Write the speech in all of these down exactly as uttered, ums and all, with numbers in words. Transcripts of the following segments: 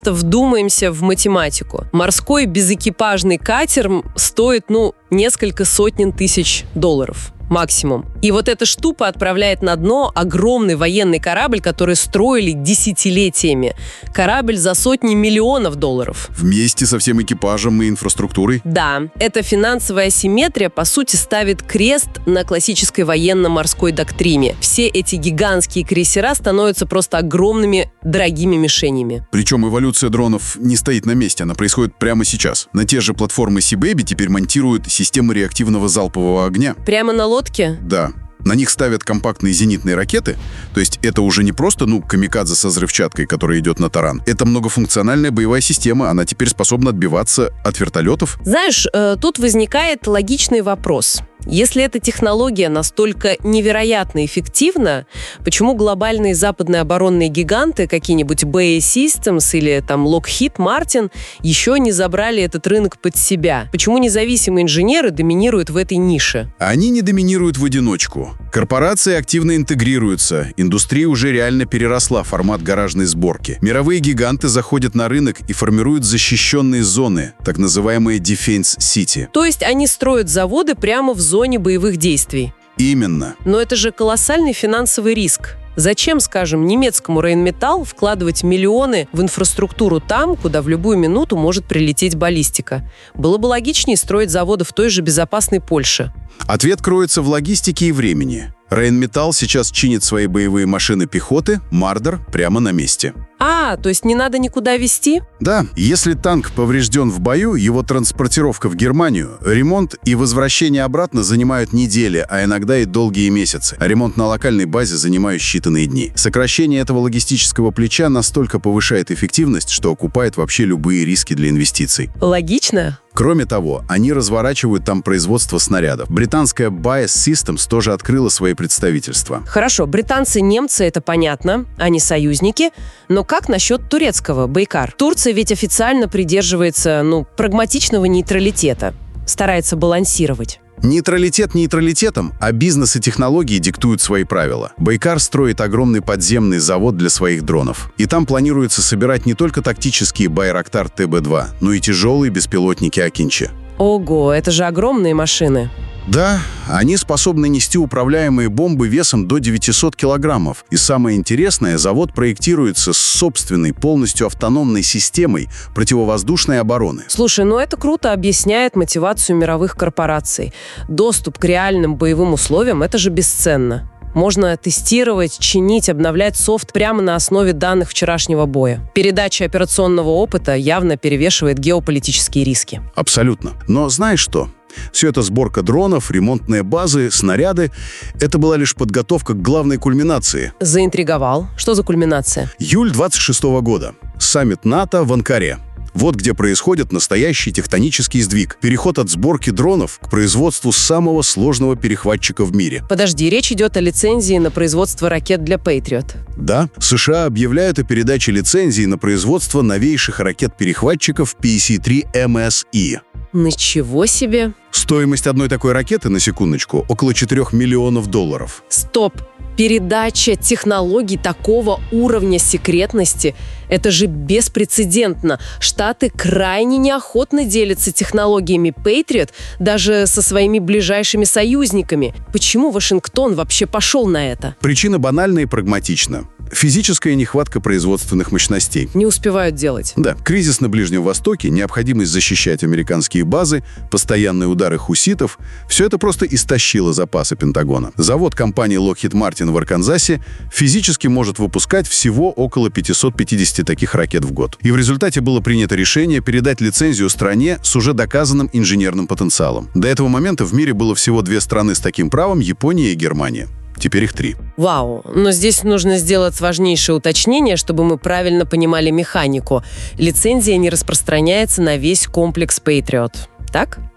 Вдумаемся в математику. Морской безэкипажный катер стоит, ну, несколько сотен тысяч долларов. Максимум. И вот эта штука отправляет на дно огромный военный корабль, который строили десятилетиями. Корабль за сотни миллионов долларов. Вместе со всем экипажем и инфраструктурой? Да. Эта финансовая асимметрия, по сути, ставит крест на классической военно-морской доктрине. Все эти гигантские крейсера становятся просто огромными, дорогими мишенями. Причем эволюция дронов не стоит на месте, она происходит прямо сейчас. На те же платформы Sea Baby теперь монтируют системы реактивного залпового огня. Прямо на лодке? Да. На них ставят компактные зенитные ракеты, то есть это уже не просто, ну, камикадзе со взрывчаткой, которая идет на таран. Это многофункциональная боевая система, она теперь способна отбиваться от вертолетов. Знаешь, э, тут возникает логичный вопрос. Если эта технология настолько невероятно эффективна, почему глобальные западные оборонные гиганты, какие-нибудь би эй и Systems или там Lockheed Martin, еще не забрали этот рынок под себя? Почему независимые инженеры доминируют в этой нише? Они не доминируют в одиночку. Корпорации активно интегрируются, индустрия уже реально переросла формат гаражной сборки. Мировые гиганты заходят на рынок и формируют защищенные зоны, так называемые Defense City. То есть они строят заводы прямо в зоне боевых действий. Именно. Но это же колоссальный финансовый риск. Зачем, скажем, немецкому Rheinmetall вкладывать миллионы в инфраструктуру там, куда в любую минуту может прилететь баллистика? Было бы логичнее строить заводы в той же безопасной Польше. Ответ кроется в логистике и времени. Rheinmetall сейчас чинит свои боевые машины пехоты, Мардер, прямо на месте. А, то есть не надо никуда везти? Да, если танк поврежден в бою, его транспортировка в Германию, ремонт и возвращение обратно занимают недели, а иногда и долгие месяцы. А ремонт на локальной базе занимает считанные дни. Сокращение этого логистического плеча настолько повышает эффективность, что окупает вообще любые риски для инвестиций. Логично. Кроме того, они разворачивают там производство снарядов. Британская Bias Systems тоже открыла свои представительства. Хорошо, британцы, немцы, это понятно, они союзники. Но как насчет турецкого Байкар? Турция ведь официально придерживается, ну, прагматичного нейтралитета. Старается балансировать. Нейтралитет нейтралитетом, а бизнес и технологии диктуют свои правила. Байкар строит огромный подземный завод для своих дронов. И там планируется собирать не только тактические Байрактар тэ бэ два, но и тяжелые беспилотники Акинчи. Ого, это же огромные машины. Да, они способны нести управляемые бомбы весом до девятисот килограммов. И самое интересное, завод проектируется с собственной, полностью автономной системой противовоздушной обороны. Слушай, ну это круто объясняет мотивацию мировых корпораций. Доступ к реальным боевым условиям – это же бесценно. Можно тестировать, чинить, обновлять софт прямо на основе данных вчерашнего боя. Передача операционного опыта явно перевешивает геополитические риски. Абсолютно. Но знаешь что? Все это сборка дронов, ремонтные базы, снаряды – это была лишь подготовка к главной кульминации. Заинтриговал. Что за кульминация? Июль двадцать шестого года. Саммит НАТО в Анкаре. Вот где происходит настоящий тектонический сдвиг. Переход от сборки дронов к производству самого сложного перехватчика в мире. Подожди, речь идет о лицензии на производство ракет для Patriot. Да, США объявляют о передаче лицензии на производство новейших ракет-перехватчиков пи си три эм эс и. Ничего себе! Стоимость одной такой ракеты, на секундочку, около четырёх миллионов долларов. Стоп! Передача технологий такого уровня секретности – это же беспрецедентно. Штаты крайне неохотно делятся технологиями Patriot даже со своими ближайшими союзниками. Почему Вашингтон вообще пошел на это? Причина банальна и прагматична. Физическая нехватка производственных мощностей. Не успевают делать. Да, кризис на Ближнем Востоке, необходимость защищать американские базы, постоянные удары хуситов – все это просто истощило запасы Пентагона. Завод компании Lockheed Martin в Арканзасе физически может выпускать всего около пятисот пятидесяти таких ракет в год. И в результате было принято решение передать лицензию стране с уже доказанным инженерным потенциалом. До этого момента в мире было всего две страны с таким правом – Япония и Германия. Теперь их три. Вау, но здесь нужно сделать важнейшее уточнение, чтобы мы правильно понимали механику. Лицензия не распространяется на весь комплекс Patriot, так?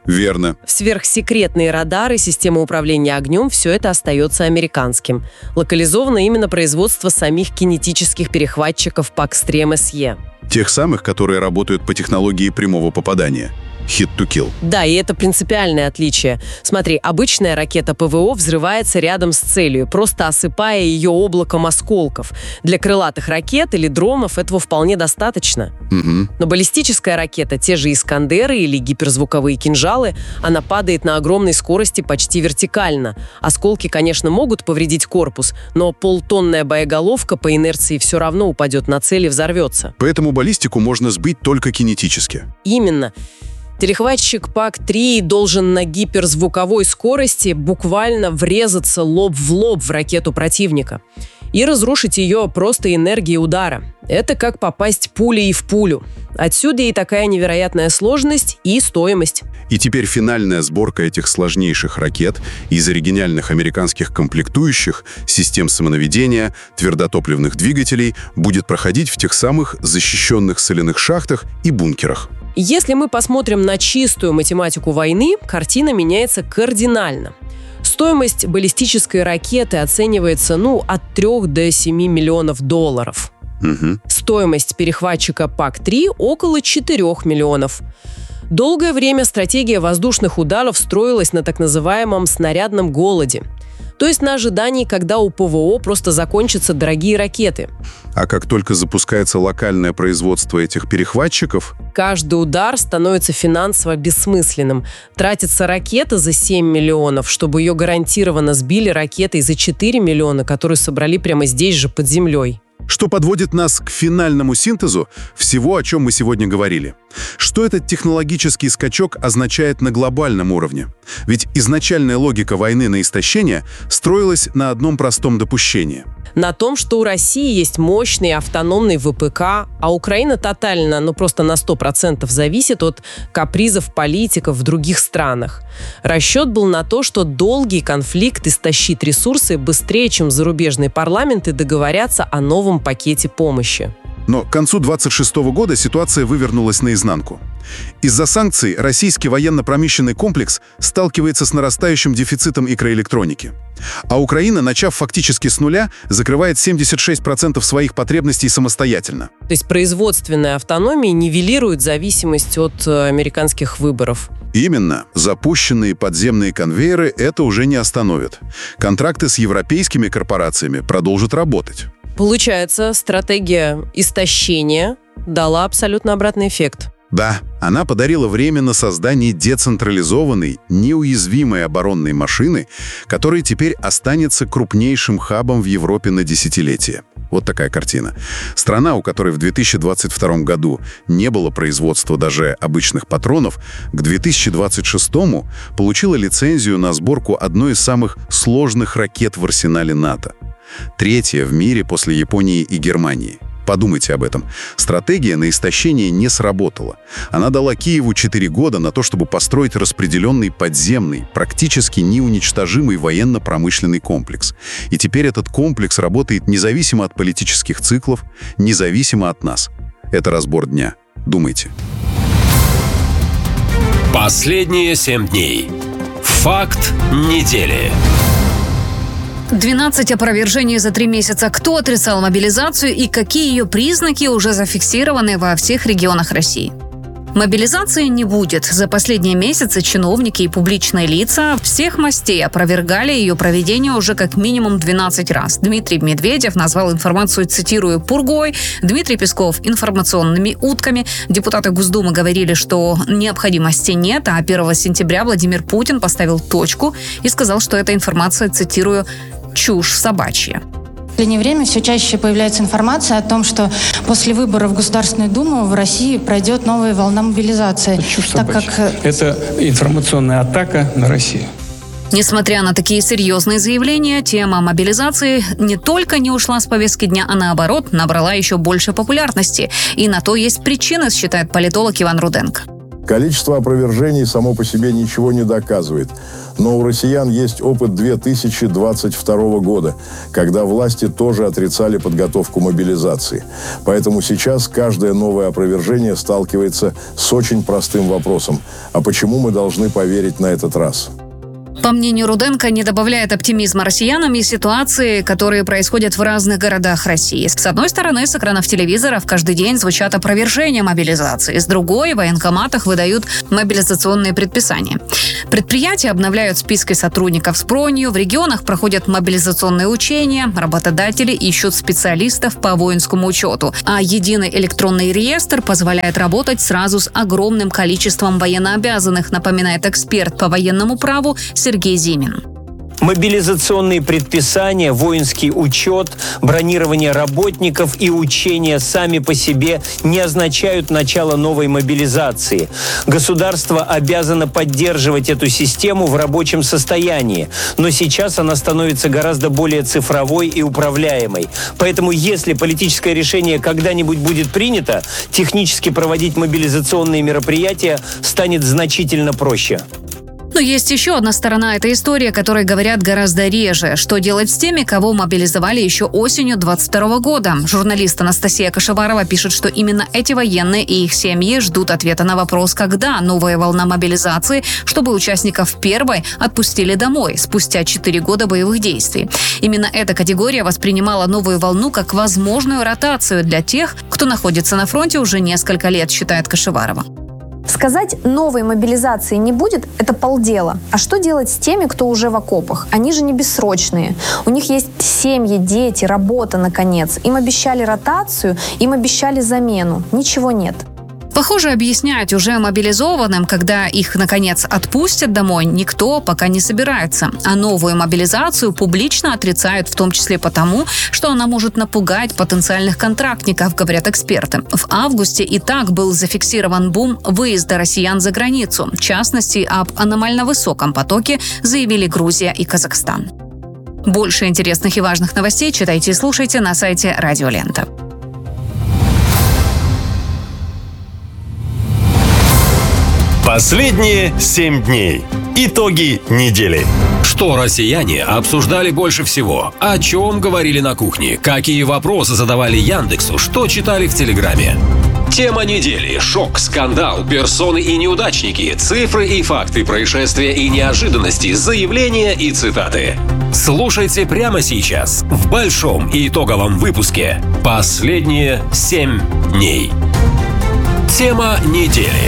Верно. Сверхсекретные радары, система управления огнем – все это остается американским. Локализовано именно производство самих кинетических перехватчиков Пакстрем эс е. Тех самых, которые работают по технологии прямого попадания. Hit to kill. Да, и это принципиальное отличие. Смотри, обычная ракета ПВО взрывается рядом с целью, просто осыпая ее облаком осколков. Для крылатых ракет или дронов этого вполне достаточно. Угу. Но баллистическая ракета, те же «Искандеры» или гиперзвуковые кинжалы, она падает на огромной скорости почти вертикально. Осколки, конечно, могут повредить корпус, но полтонная боеголовка по инерции все равно упадет на цель и взорвется. Поэтому баллистику можно сбить только кинетически. Именно. Перехватчик пак три должен на гиперзвуковой скорости буквально врезаться лоб в лоб в ракету противника и разрушить ее просто энергией удара. Это как попасть пулей в пулю. Отсюда и такая невероятная сложность и стоимость. И теперь финальная сборка этих сложнейших ракет из оригинальных американских комплектующих, систем самонаведения, твердотопливных двигателей будет проходить в тех самых защищенных соляных шахтах и бункерах. Если мы посмотрим на чистую математику войны, картина меняется кардинально. Стоимость баллистической ракеты оценивается, ну, от трёх до семи миллионов долларов. Угу. Стоимость перехватчика пак три около четырёх миллионов. Долгое время стратегия воздушных ударов строилась на так называемом снарядном голоде. То есть на ожидании, когда у ПВО просто закончатся дорогие ракеты. А как только запускается локальное производство этих перехватчиков, каждый удар становится финансово бессмысленным. Тратится ракета за семь миллионов, чтобы ее гарантированно сбили ракетой за четыре миллиона, которую собрали прямо здесь же под землей. Что подводит нас к финальному синтезу всего, о чем мы сегодня говорили. Что этот технологический скачок означает на глобальном уровне? Ведь изначальная логика войны на истощение строилась на одном простом допущении. На том, что у России есть мощный автономный вэ пэ ка, а Украина тотально, ну просто на сто процентов зависит от капризов политиков в других странах. Расчет был на то, что долгий конфликт истощит ресурсы быстрее, чем зарубежные парламенты договорятся о новом пакете помощи. Но к концу двадцать шестого года ситуация вывернулась наизнанку. Из-за санкций российский военно-промышленный комплекс сталкивается с нарастающим дефицитом икроэлектроники. А Украина, начав фактически с нуля, закрывает семьдесят шесть процентов своих потребностей самостоятельно. То есть производственная автономия нивелирует зависимость от э, американских выборов. Именно. Запущенные подземные конвейеры это уже не остановит. Контракты с европейскими корпорациями продолжат работать. Получается, стратегия истощения дала абсолютно обратный эффект. Да, она подарила время на создание децентрализованной, неуязвимой оборонной машины, которая теперь останется крупнейшим хабом в Европе на десятилетия. Вот такая картина. Страна, у которой в две тысячи двадцать втором году не было производства даже обычных патронов, к две тысячи двадцать шестому получила лицензию на сборку одной из самых сложных ракет в арсенале НАТО. Третья в мире после Японии и Германии. Подумайте об этом. Стратегия на истощение не сработала. Она дала Киеву четыре года на то, чтобы построить распределенный подземный, практически неуничтожимый военно-промышленный комплекс. И теперь этот комплекс работает независимо от политических циклов, независимо от нас. Это разбор дня. Думайте. Последние семь дней. Факт недели. двенадцать опровержений за три месяца. Кто отрицал мобилизацию и какие ее признаки уже зафиксированы во всех регионах России? Мобилизации не будет. За последние месяцы чиновники и публичные лица всех мастей опровергали ее проведение уже как минимум двенадцать раз. Дмитрий Медведев назвал информацию, цитирую, «пургой», Дмитрий Песков – информационными утками. Депутаты Госдумы говорили, что необходимости нет, а первого сентября Владимир Путин поставил точку и сказал, что эта информация, цитирую, «чушь собачья». В последнее время все чаще появляется информация о том, что после выборов в Государственную Думу в России пройдет новая волна мобилизации. Это чушь так собачья. как... Это информационная атака на Россию. Несмотря на такие серьезные заявления, тема мобилизации не только не ушла с повестки дня, а наоборот, набрала еще больше популярности. И на то есть причины, считает политолог Иван Руденко. Количество опровержений само по себе ничего не доказывает. Но у россиян есть опыт две тысячи двадцать второго года, когда власти тоже отрицали подготовку мобилизации. Поэтому сейчас каждое новое опровержение сталкивается с очень простым вопросом. А почему мы должны поверить на этот раз? По мнению Руденко, не добавляет оптимизма россиянам и ситуации, которые происходят в разных городах России. С одной стороны, с экранов телевизоров каждый день звучат опровержения мобилизации. С другой, в военкоматах выдают мобилизационные предписания. Предприятия обновляют списки сотрудников с бронью, в регионах проходят мобилизационные учения, работодатели ищут специалистов по воинскому учету. А единый электронный реестр позволяет работать сразу с огромным количеством военнообязанных, напоминает эксперт по военному праву Сергей Зимин. Мобилизационные предписания, воинский учет, бронирование работников и учения сами по себе не означают начало новой мобилизации. Государство обязано поддерживать эту систему в рабочем состоянии, но сейчас она становится гораздо более цифровой и управляемой. Поэтому, если политическое решение когда-нибудь будет принято, технически проводить мобилизационные мероприятия станет значительно проще. Но есть еще одна сторона этой истории, о которой говорят гораздо реже. Что делать с теми, кого мобилизовали еще осенью двадцать второго года? Журналист Анастасия Кашеварова пишет, что именно эти военные и их семьи ждут ответа на вопрос, когда новая волна мобилизации, чтобы участников первой отпустили домой спустя четыре года боевых действий. Именно эта категория воспринимала новую волну как возможную ротацию для тех, кто находится на фронте уже несколько лет, считает Кашеварова. Сказать «новой мобилизации не будет» — это полдела. А что делать с теми, кто уже в окопах? Они же не бессрочные. У них есть семьи, дети, работа, наконец. Им обещали ротацию, им обещали замену. Ничего нет. Похоже, объяснять уже мобилизованным, когда их, наконец, отпустят домой, никто пока не собирается. А новую мобилизацию публично отрицают, в том числе потому, что она может напугать потенциальных контрактников, говорят эксперты. В августе и так был зафиксирован бум выезда россиян за границу. В частности, об аномально высоком потоке заявили Грузия и Казахстан. Больше интересных и важных новостей читайте и слушайте на сайте Радио Лента. Последние семь дней. Итоги недели. Что россияне обсуждали больше всего? О чем говорили на кухне? Какие вопросы задавали Яндексу? Что читали в Телеграме? Тема недели. Шок, скандал, персоны и неудачники, цифры и факты, происшествия и неожиданности, заявления и цитаты. Слушайте прямо сейчас в большом и итоговом выпуске «Последние семь дней». Тема недели.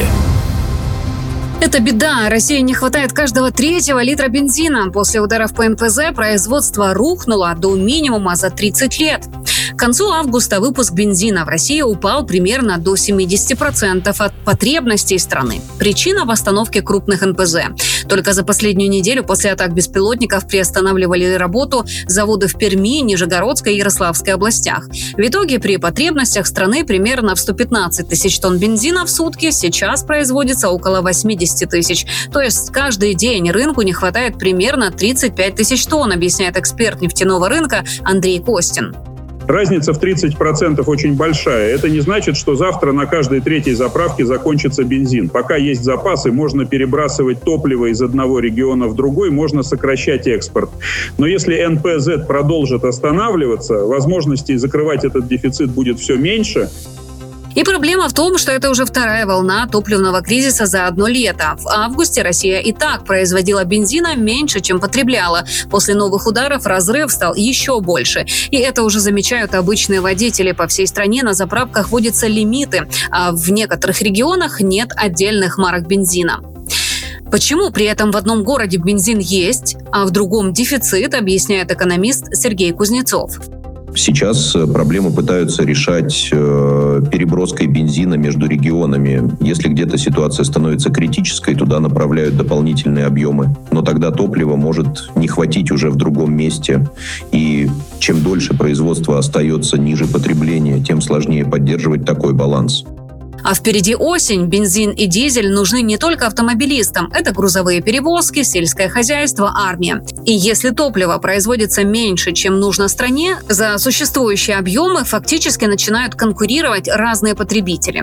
Это беда. России не хватает каждого третьего литра бензина. После ударов по эн пэ зэ производство рухнуло до минимума за тридцать лет. К концу августа выпуск бензина в России упал примерно до семьдесят процентов от потребностей страны. Причина в остановке крупных эн пэ зэ. Только за последнюю неделю после атак беспилотников приостанавливали работу заводы в Перми, Нижегородской и Ярославской областях. В итоге при потребностях страны примерно в сто пятнадцать тысяч тонн бензина в сутки сейчас производится около восемьдесят тысяч. То есть каждый день рынку не хватает примерно тридцать пять тысяч тонн, объясняет эксперт нефтяного рынка Андрей Костин. Разница в тридцать процентов очень большая. Это не значит, что завтра на каждой третьей заправке закончится бензин. Пока есть запасы, можно перебрасывать топливо из одного региона в другой, можно сокращать экспорт. Но если эн пэ зэ продолжит останавливаться, возможностей закрывать этот дефицит будет все меньше. И проблема в том, что это уже вторая волна топливного кризиса за одно лето. В августе Россия и так производила бензина меньше, чем потребляла. После новых ударов разрыв стал еще больше. И это уже замечают обычные водители. По всей стране на заправках вводятся лимиты, а в некоторых регионах нет отдельных марок бензина. Почему при этом в одном городе бензин есть, а в другом дефицит, объясняет экономист Сергей Кузнецов. Сейчас проблему пытаются решать э, переброской бензина между регионами. Если где-то ситуация становится критической, туда направляют дополнительные объемы. Но тогда топлива может не хватить уже в другом месте. И чем дольше производство остается ниже потребления, тем сложнее поддерживать такой баланс. А впереди осень. Бензин и дизель нужны не только автомобилистам. Это грузовые перевозки, сельское хозяйство, армия. И если топливо производится меньше, чем нужно стране, за существующие объемы фактически начинают конкурировать разные потребители.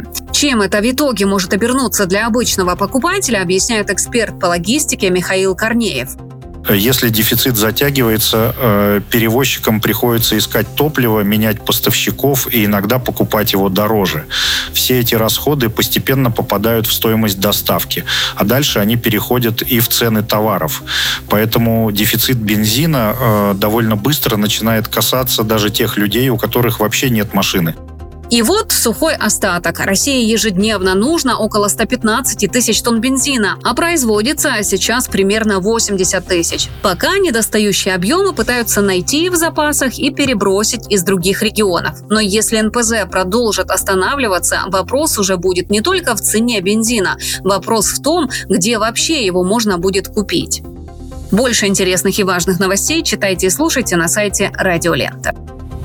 Чем это в итоге может обернуться для обычного покупателя, объясняет эксперт по логистике Михаил Корнеев. Если дефицит затягивается, перевозчикам приходится искать топливо, менять поставщиков и иногда покупать его дороже. Все эти расходы постепенно попадают в стоимость доставки, а дальше они переходят и в цены товаров. Поэтому дефицит бензина довольно быстро начинает касаться даже тех людей, у которых вообще нет машины. И вот сухой остаток. России ежедневно нужно около сто пятнадцать тысяч тонн бензина, а производится сейчас примерно восемьдесят тысяч. Пока недостающие объемы пытаются найти в запасах и перебросить из других регионов. Но если эн пэ зэ продолжит останавливаться, вопрос уже будет не только в цене бензина. Вопрос в том, где вообще его можно будет купить. Больше интересных и важных новостей читайте и слушайте на сайте Радио Лента.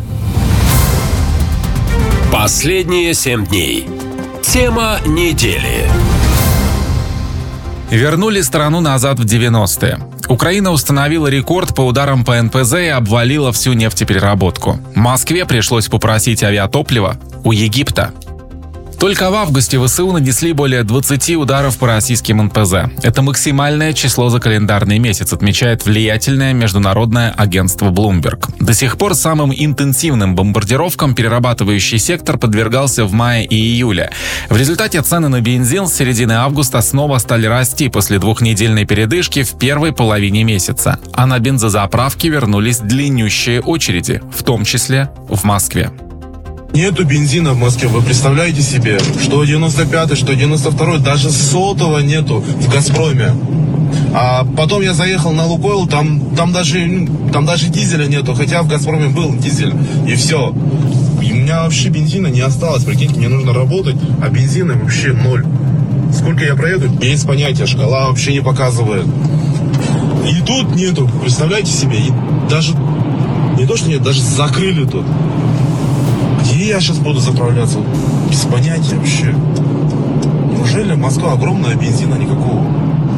Последние семь дней. Тема недели. Вернули страну назад в девяностые. Украина установила рекорд по ударам по эн пэ зэ и обвалила всю нефтепереработку. Москве пришлось попросить авиатопливо у Египта. Только в августе вэ эс у нанесли более двадцати ударов по российским эн пэ зэ. Это максимальное число за календарный месяц, отмечает влиятельное международное агентство Bloomberg. До сих пор самым интенсивным бомбардировкам перерабатывающий сектор подвергался в мае и июле. В результате цены на бензин с середины августа снова стали расти после двухнедельной передышки в первой половине месяца. А на бензозаправки вернулись длиннющие очереди, в том числе в Москве. Нету бензина в Москве, вы представляете себе, что девяносто пятый, что девяносто второй, даже сотого нету в «Газпроме». А потом я заехал на «Лукойл», там, там, даже, там даже дизеля нету, хотя в «Газпроме» был дизель, и все. И у меня вообще бензина не осталось, прикиньте, мне нужно работать, а бензина вообще ноль. Сколько я проеду, без понятия, шкала вообще не показывает. И тут нету, представляете себе, и даже, не то что нет, даже закрыли тут. Где я сейчас буду заправляться? Без понятия вообще. Неужели Москва огромная, бензина никакого?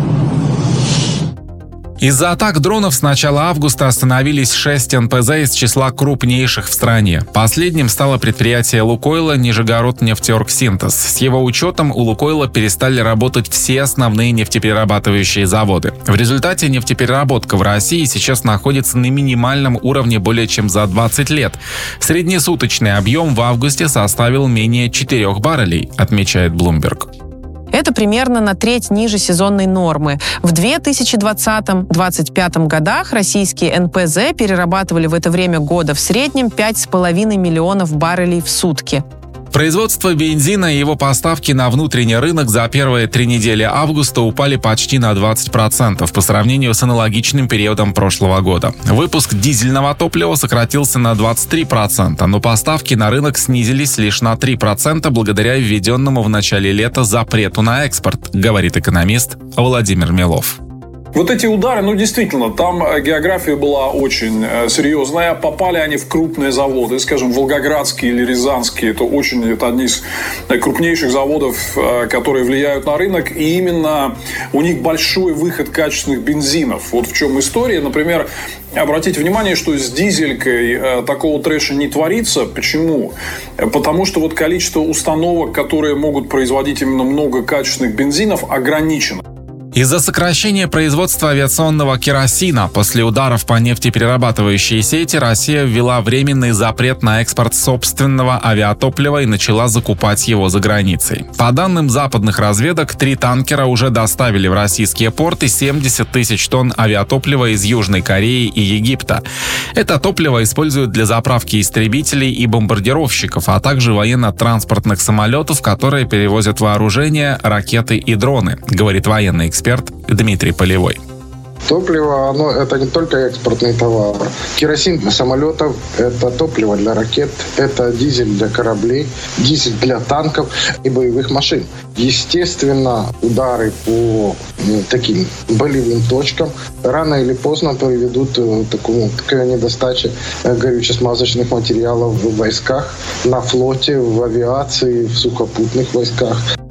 Из-за атак дронов с начала августа остановились шесть эн пэ зэ из числа крупнейших в стране. Последним стало предприятие «Лукойла» Нижегород-Нефтеоргсинтез. С его учетом у «Лукойла» перестали работать все основные нефтеперерабатывающие заводы. В результате нефтепереработка в России сейчас находится на минимальном уровне более чем за двадцать лет. Среднесуточный объем в августе составил менее четырех баррелей, отмечает Bloomberg. Это примерно на треть ниже сезонной нормы. В две тысячи двадцатом — две тысячи двадцать пятом годах российские эн пэ зэ перерабатывали в это время года в среднем пять с половиной миллионов баррелей в сутки. Производство бензина и его поставки на внутренний рынок за первые три недели августа упали почти на двадцать процентов по сравнению с аналогичным периодом прошлого года. Выпуск дизельного топлива сократился на двадцать три процента, но поставки на рынок снизились лишь на три процента благодаря введенному в начале лета запрету на экспорт, говорит экономист Владимир Милов. Вот эти удары, ну действительно, там география была очень серьезная. Попали они в крупные заводы, скажем, Волгоградские или Рязанские. Это очень, это одни из крупнейших заводов, которые влияют на рынок. И именно у них большой выход качественных бензинов. Вот в чем история. Например, обратите внимание, что с дизелькой такого трэша не творится. Почему? Потому что вот количество установок, которые могут производить именно много качественных бензинов, ограничено. Из-за сокращения производства авиационного керосина после ударов по нефтеперерабатывающей сети Россия ввела временный запрет на экспорт собственного авиатоплива и начала закупать его за границей. По данным западных разведок, три танкера уже доставили в российские порты семьдесят тысяч тонн авиатоплива из Южной Кореи и Египта. Это топливо используют для заправки истребителей и бомбардировщиков, а также военно-транспортных самолетов, которые перевозят вооружение, ракеты и дроны, говорит военный эксперт. Эксперт Дмитрий Полевой. Топливо, оно это не только экспортный товар. Керосин для самолетов, это топливо для ракет, это дизель для кораблей, дизель для танков и боевых машин. Естественно, удары по ну, таким болевым точкам рано или поздно приведут к такому, такой недостаче горюче-смазочных материалов в войсках, на флоте, в авиации, в сухопутных войсках.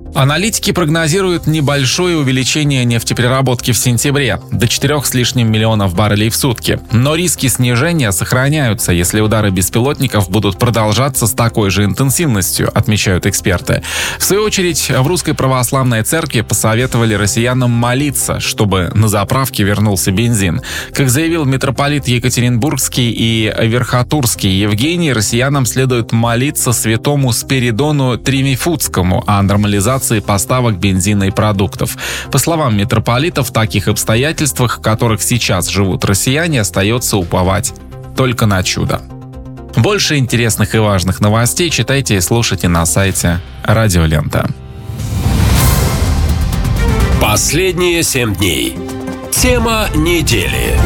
Аналитики прогнозируют небольшое увеличение нефтепереработки в сентябре до четырёх с лишним миллионов баррелей в сутки. Но риски снижения сохраняются, если удары беспилотников будут продолжаться с такой же интенсивностью, отмечают эксперты. В свою очередь, в Русской Православной Церкви посоветовали россиянам молиться, чтобы на заправке вернулся бензин. Как заявил митрополит Екатеринбургский и Верхотурский Евгений, россиянам следует молиться святому Спиридону Тримифудскому о нормализации поставок бензина и продуктов. По словам митрополита, в таких обстоятельствах, в которых сейчас живут россияне, остается уповать только на чудо. Больше интересных и важных новостей читайте и слушайте на сайте Радио Лента. Последние семь дней. Тема недели.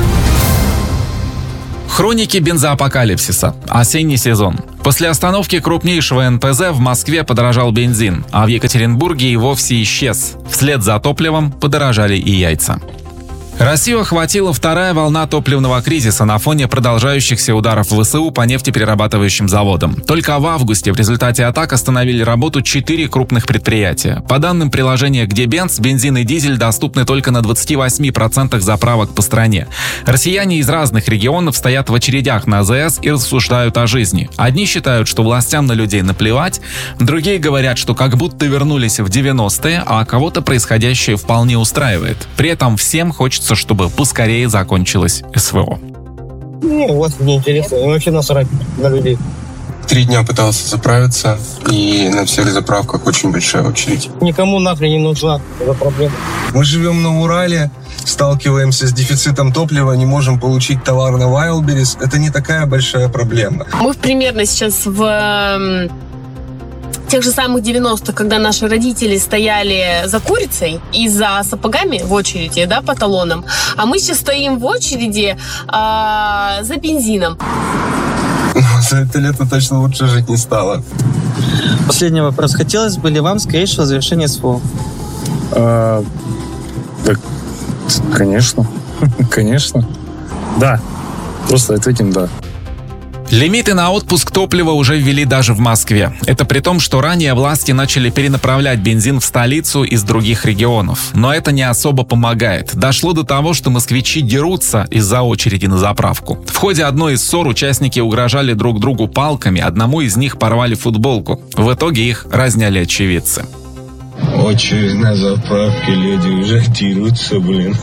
Хроники бензоапокалипсиса. Осенний сезон. После остановки крупнейшего эн пэ зэ в Москве подорожал бензин, а в Екатеринбурге и вовсе исчез. Вслед за топливом подорожали и яйца. Россию охватила вторая волна топливного кризиса на фоне продолжающихся ударов вэ эс у по нефтеперерабатывающим заводам. Только в августе в результате атак остановили работу четыре крупных предприятия. По данным приложения «Где Бенз», бензин и дизель доступны только на двадцати восьми процентах заправок по стране. Россияне из разных регионов стоят в очередях на а зэ эс и рассуждают о жизни. Одни считают, что властям на людей наплевать, другие говорят, что как будто вернулись в девяностые, а кого-то происходящее вполне устраивает. При этом всем хочется, чтобы поскорее закончилось эс вэ о. Ну, вас не интересно, вообще насрать на людей. Три дня пытался заправиться, и на всех заправках очень большая очередь. Никому нахрен не нужна эта проблема. Мы живем на Урале, сталкиваемся с дефицитом топлива, не можем получить товар на Wildberries. Это не такая большая проблема. Мы примерно сейчас в тех же самых девяностых, когда наши родители стояли за курицей и за сапогами в очереди, да, по талонам, а мы сейчас стоим в очереди а, за бензином. За это лето точно лучше жить не стало. Последний вопрос. Хотелось бы ли вам скорейшего завершения эс вэ о? А, так, конечно. Конечно. Да. Просто ответим «да». Лимиты на отпуск топлива уже ввели даже в Москве. Это при том, что ранее власти начали перенаправлять бензин в столицу из других регионов. Но это не особо помогает. Дошло до того, что москвичи дерутся из-за очереди на заправку. В ходе одной из ссор участники угрожали друг другу палками, одному из них порвали футболку. В итоге их разняли очевидцы. Очередь на заправке, люди уже дерутся, блин.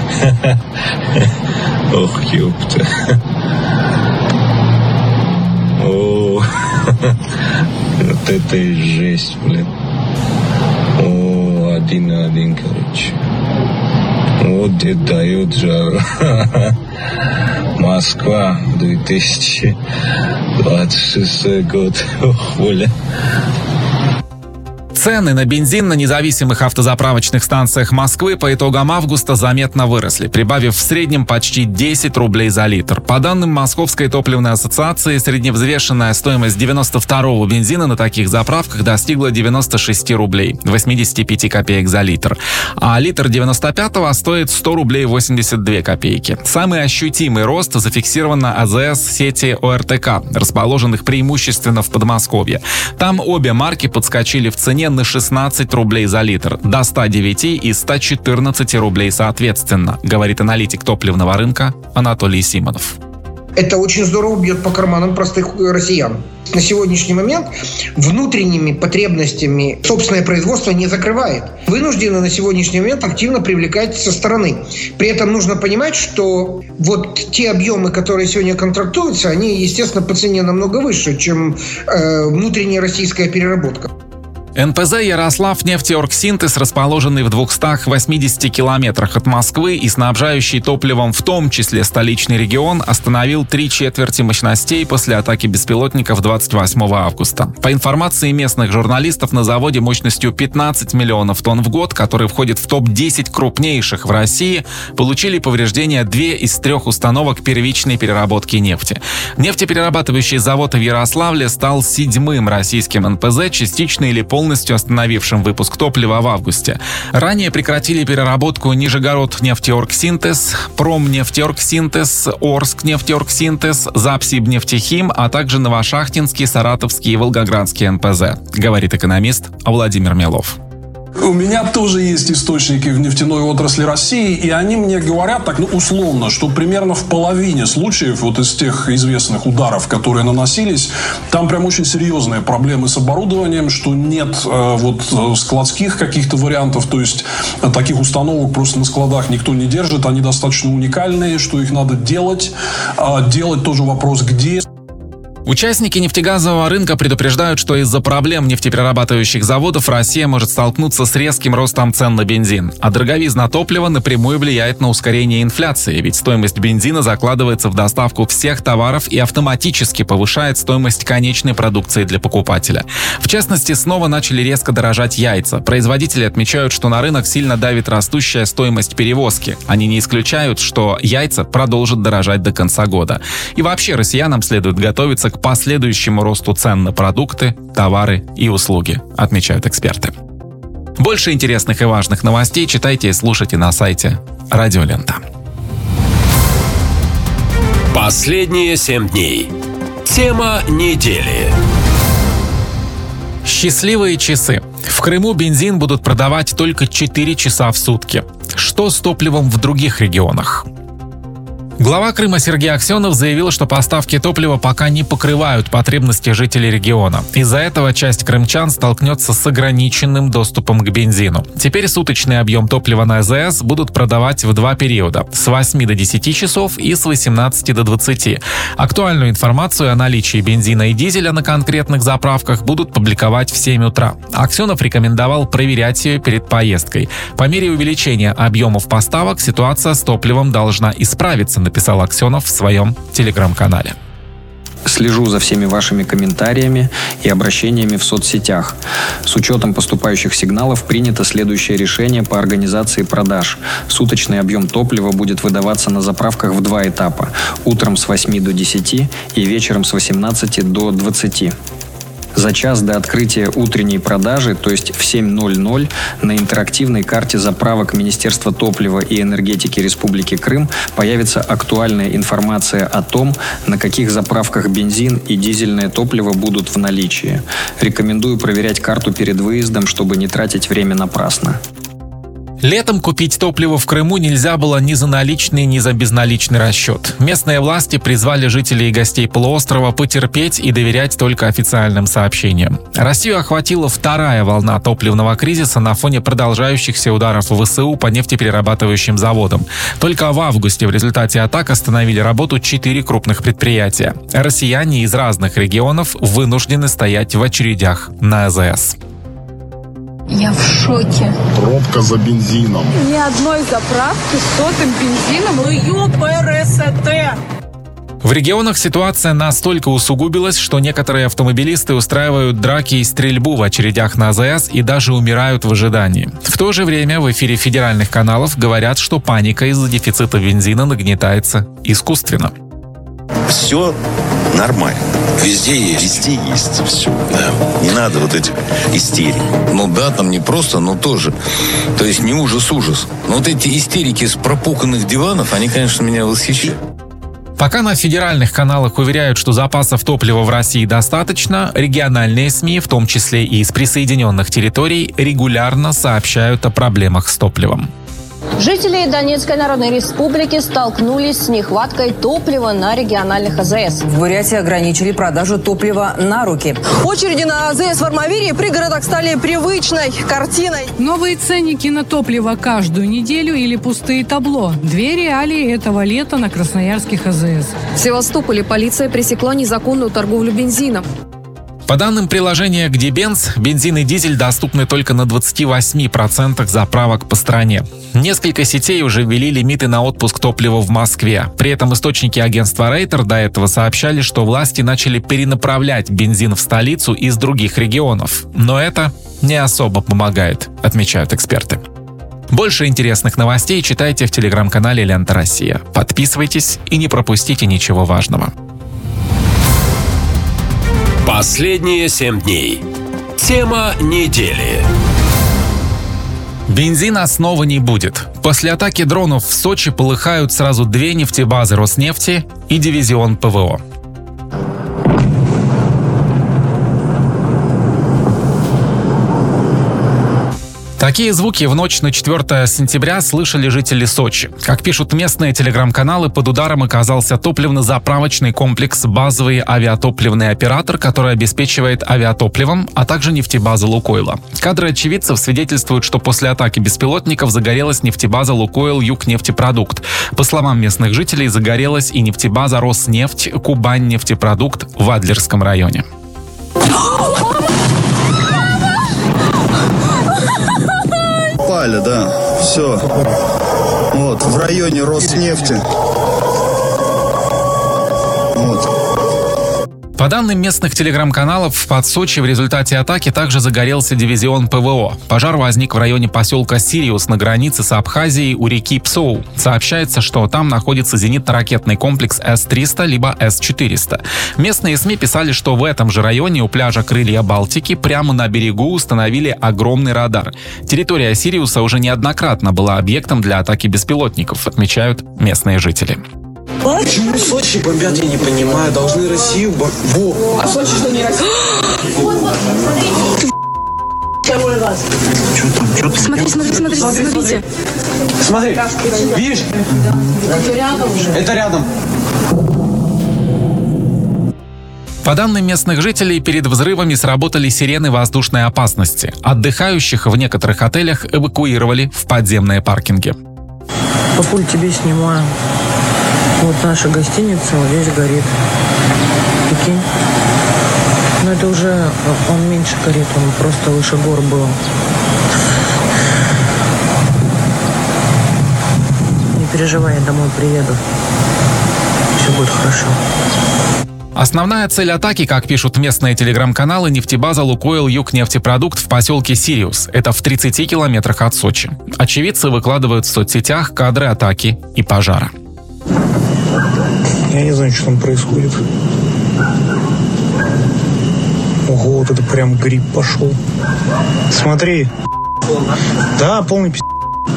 Ох, ёпта. О, вот это и жесть, блин. О, один на один, короче. Вот где дает жару. Москва, две тысячи двадцать шестой год. Ох, бля. Цены на бензин на независимых автозаправочных станциях Москвы по итогам августа заметно выросли, прибавив в среднем почти десять рублей за литр. По данным Московской топливной ассоциации, средневзвешенная стоимость девяносто второго бензина на таких заправках достигла девяноста шести рублей, восемьдесят пять копеек за литр. А литр девяносто пятого стоит сто рублей восемьдесят две копейки. Самый ощутимый рост зафиксирован на а зэ эс сети о эр тэ ка, расположенных преимущественно в Подмосковье. Там обе марки подскочили в цене на шестнадцать рублей за литр, до ста девяти и ста четырнадцати рублей соответственно, говорит аналитик топливного рынка Анатолий Симонов. Это очень здорово бьет по карманам простых россиян. На сегодняшний момент внутренними потребностями собственное производство не закрывает. Вынуждены на сегодняшний момент активно привлекать со стороны. При этом нужно понимать, что вот те объемы, которые сегодня контрактуются, они, естественно, по цене намного выше, чем э, внутренняя российская переработка. эн пэ зэ «Ярославнефтеоргсинтез», расположенный в двухстах восьмидесяти километрах от Москвы и снабжающий топливом в том числе столичный регион, остановил три четверти мощностей после атаки беспилотников двадцать восьмого августа. По информации местных журналистов, на заводе мощностью пятнадцать миллионов тонн в год, который входит в топ десять крупнейших в России, получили повреждения две из трех установок первичной переработки нефти. Нефтеперерабатывающий завод в Ярославле стал седьмым российским эн пэ зэ, частично или полностью полностью остановившим выпуск топлива в августе. Ранее прекратили переработку Нижегород-нефтеоргсинтез, Промнефтеоргсинтез, Орск-нефтеоргсинтез, Запсибнефтехим, а также Новошахтинский, Саратовский и Волгоградский эн пэ зэ, говорит экономист Владимир Мелов. У меня тоже есть источники в нефтяной отрасли России, и они мне говорят так, ну, условно, что примерно в половине случаев вот из тех известных ударов, которые наносились, там прям очень серьезные проблемы с оборудованием, что нет э, вот складских каких-то вариантов, то есть э, таких установок просто на складах никто не держит, они достаточно уникальные, что их надо делать. А делать тоже вопрос где. Участники нефтегазового рынка предупреждают, что из-за проблем нефтеперерабатывающих заводов Россия может столкнуться с резким ростом цен на бензин. А дороговизна топлива напрямую влияет на ускорение инфляции, ведь стоимость бензина закладывается в доставку всех товаров и автоматически повышает стоимость конечной продукции для покупателя. В частности, снова начали резко дорожать яйца. Производители отмечают, что на рынок сильно давит растущая стоимость перевозки. Они не исключают, что яйца продолжат дорожать до конца года. И вообще россиянам следует готовиться к последующему росту цен на продукты, товары и услуги, отмечают эксперты. Больше интересных и важных новостей читайте и слушайте на сайте Радио Лента. Последние семь дней. Тема недели. Счастливые часы. В Крыму бензин будут продавать только четыре часа в сутки. Что с топливом в других регионах? Глава Крыма Сергей Аксенов заявил, что поставки топлива пока не покрывают потребности жителей региона. Из-за этого часть крымчан столкнется с ограниченным доступом к бензину. Теперь суточный объем топлива на АЗС будут продавать в два периода – с восьми до десяти часов и с восемнадцати до двадцати. Актуальную информацию о наличии бензина и дизеля на конкретных заправках будут публиковать в семь утра. Аксенов рекомендовал проверять ее перед поездкой. По мере увеличения объемов поставок ситуация с топливом должна исправиться, написал Аксенов в своем телеграм-канале. Слежу за всеми вашими комментариями и обращениями в соцсетях. С учетом поступающих сигналов принято следующее решение по организации продаж. Суточный объем топлива будет выдаваться на заправках в два этапа. Утром с восьми до десяти и вечером с восемнадцати до двадцати. За час до открытия утренней продажи, то есть в семь ноль ноль, на интерактивной карте заправок Министерства топлива и энергетики Республики Крым появится актуальная информация о том, на каких заправках бензин и дизельное топливо будут в наличии. Рекомендую проверять карту перед выездом, чтобы не тратить время напрасно. Летом купить топливо в Крыму нельзя было ни за наличный, ни за безналичный расчет. Местные власти призвали жителей и гостей полуострова потерпеть и доверять только официальным сообщениям. Россию охватила вторая волна топливного кризиса на фоне продолжающихся ударов ВСУ по нефтеперерабатывающим заводам. Только в августе в результате атак остановили работу четыре крупных предприятия. Россияне из разных регионов вынуждены стоять в очередях на АЗС. Я в шоке. Пробка за бензином. Ни одной заправки с сотым бензином. Ну ёпрст. В регионах ситуация настолько усугубилась, что некоторые автомобилисты устраивают драки и стрельбу в очередях на АЗС и даже умирают в ожидании. В то же время в эфире федеральных каналов говорят, что паника из-за дефицита бензина нагнетается искусственно. Все нормально. Везде есть. Везде есть все. Да. Не надо вот этих истерик. Ну да, там не просто, но тоже. То есть не ужас-ужас. Но вот эти истерики с пропуканных диванов, они, конечно, меня восхищают. Пока на федеральных каналах уверяют, что запасов топлива в России достаточно, региональные СМИ, в том числе и из присоединенных территорий, регулярно сообщают о проблемах с топливом. Жители Донецкой Народной Республики столкнулись с нехваткой топлива на региональных АЗС. В Бурятии ограничили продажу топлива на руки. Очереди на АЗС в Армавире и пригородах стали привычной картиной. Новые ценники на топливо каждую неделю или пустые табло. Две реалии этого лета на красноярских АЗС. В Севастополе полиция пресекла незаконную торговлю бензином. По данным приложения «Где Бенз», бензин и дизель доступны только на двадцати восьми процентах заправок по стране. Несколько сетей уже ввели лимиты на отпуск топлива в Москве. При этом источники агентства Рейтер до этого сообщали, что власти начали перенаправлять бензин в столицу из других регионов. Но это не особо помогает, отмечают эксперты. Больше интересных новостей читайте в телеграм-канале «Лента Россия». Подписывайтесь и не пропустите ничего важного. Последние семь дней. Тема недели. Бензина снова не будет. После атаки дронов в Сочи полыхают сразу две нефтебазы Роснефти и дивизион ПВО. Такие звуки в ночь на четвёртое сентября слышали жители Сочи. Как пишут местные телеграм-каналы, под ударом оказался топливно-заправочный комплекс «Базовый авиатопливный оператор», который обеспечивает авиатопливом, а также нефтебаза «Лукойла». Кадры очевидцев свидетельствуют, что после атаки беспилотников загорелась нефтебаза «Лукойл Югнефтепродукт». По словам местных жителей, загорелась и нефтебаза «Роснефть Кубань-нефтепродукт» в Адлерском районе. Попали, да, все. Вот, в районе Роснефти. Вот. По данным местных телеграм-каналов, под Сочи в результате атаки также загорелся дивизион ПВО. Пожар возник в районе поселка Сириус на границе с Абхазией у реки Псоу. Сообщается, что там находится зенитно-ракетный комплекс эс триста либо эс четыреста. Местные СМИ писали, что в этом же районе у пляжа Крылья Балтики прямо на берегу установили огромный радар. Территория Сириуса уже неоднократно была объектом для атаки беспилотников, отмечают местные жители. Почему Сочи бомбят, я не понимаю. Должны Россию бомбить. А Сочи что, не Россия? Второй раз. Что там? Что там? Смотри, смотри, смотри, смотрите. Смотри, видишь? Это рядом уже. Это рядом. По данным местных жителей, перед взрывами сработали сирены воздушной опасности. Отдыхающих в некоторых отелях эвакуировали в подземные паркинги. Папуль, тебе снимаю. Вот наша гостиница, вот здесь горит. Прикинь. Но это уже он меньше горит, он просто выше гор был. Не переживай, я домой приеду. Все будет хорошо. Основная цель атаки, как пишут местные телеграм-каналы, нефтебаза «Лукойл Югнефтепродукт» в поселке Сириус. Это в тридцати километрах от Сочи. Очевидцы выкладывают в соцсетях кадры атаки и пожара. Я не знаю, что там происходит. Ого, вот это прям гриб пошел. Смотри. Да, полный пи***.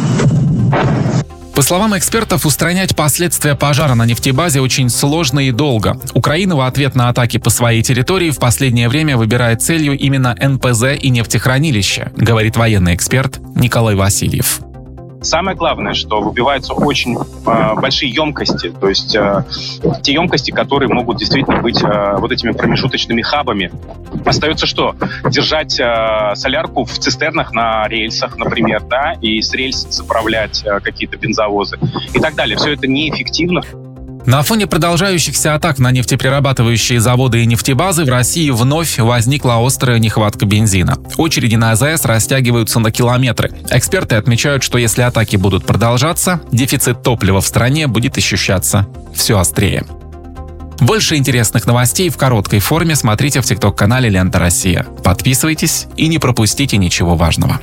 По словам экспертов, устранять последствия пожара на нефтебазе очень сложно и долго. Украина в ответ на атаки по своей территории в последнее время выбирает целью именно эн пэ зэ и нефтехранилища, говорит военный эксперт Николай Васильев. Самое главное, что выбиваются очень э, большие емкости, то есть э, те емкости, которые могут действительно быть э, вот этими промежуточными хабами. Остается что? Держать э, солярку в цистернах на рельсах, например, да, и с рельс заправлять э, какие-то бензовозы и так далее. Все это неэффективно. На фоне продолжающихся атак на нефтеперерабатывающие заводы и нефтебазы в России вновь возникла острая нехватка бензина. Очереди на а зэ эс растягиваются на километры. Эксперты отмечают, что если атаки будут продолжаться, дефицит топлива в стране будет ощущаться все острее. Больше интересных новостей в короткой форме смотрите в тикток-канале «Лента Россия». Подписывайтесь и не пропустите ничего важного.